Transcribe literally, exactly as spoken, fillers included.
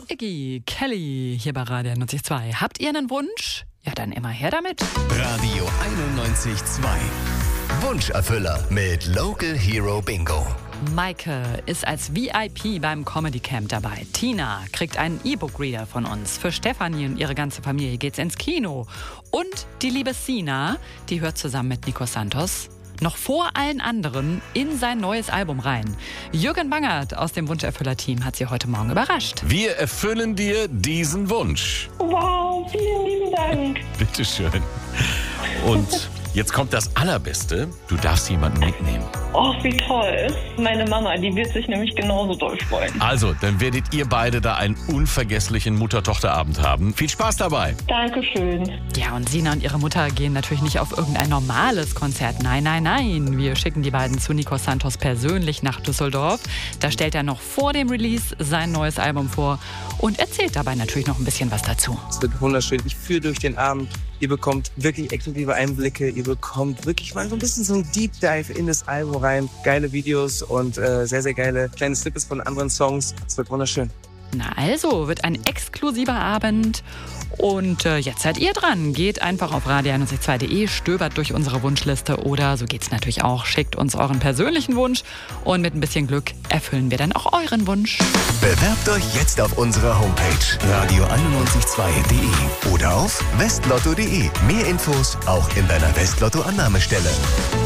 Iggy, Kelly hier bei Radio einundneunzig Komma zwei. Habt ihr einen Wunsch? Ja, dann immer her damit. Radio einundneunzig Komma zwei. Wunscherfüller mit Local Hero Bingo. Maike ist als V I P beim Comedy Camp dabei. Tina kriegt einen E-Book-Reader von uns. Für Stefanie und ihre ganze Familie geht's ins Kino. Und die liebe Sina, die hört zusammen mit Nico Santos noch vor allen anderen in sein neues Album rein. Jürgen Bangert aus dem Wunscherfüller-Team hat sie heute Morgen überrascht. Wir erfüllen dir diesen Wunsch. Wow, vielen lieben Dank. Bitteschön. Und jetzt kommt das Allerbeste. Du darfst jemanden mitnehmen. Oh, wie toll. Meine Mama, die wird sich nämlich genauso doll freuen. Also, dann werdet ihr beide da einen unvergesslichen Mutter-Tochter-Abend haben. Viel Spaß dabei. Dankeschön. Ja, und Sina und ihre Mutter gehen natürlich nicht auf irgendein normales Konzert. Nein, nein, nein. Wir schicken die beiden zu Nico Santos persönlich nach Düsseldorf. Da stellt er noch vor dem Release sein neues Album vor und erzählt dabei natürlich noch ein bisschen was dazu. Es wird wunderschön. Ich führe durch den Abend. Ihr bekommt wirklich exklusive Einblicke. Ihr bekommt wirklich mal so ein bisschen so ein Deep Dive in das Album rein. Geile Videos und äh, sehr, sehr geile kleine Snippets von anderen Songs. Es wird wunderschön. Na also, wird ein exklusiver Abend. Und äh, jetzt seid ihr dran. Geht einfach auf radio einundneunzig Komma zwei punkt de, stöbert durch unsere Wunschliste oder, so geht's natürlich auch, schickt uns euren persönlichen Wunsch und mit ein bisschen Glück erfüllen wir dann auch euren Wunsch. Bewerbt euch jetzt auf unserer Homepage radio einundneunzig Komma zwei punkt de oder auf westlotto punkt de. Mehr Infos auch in deiner Westlotto-Annahmestelle.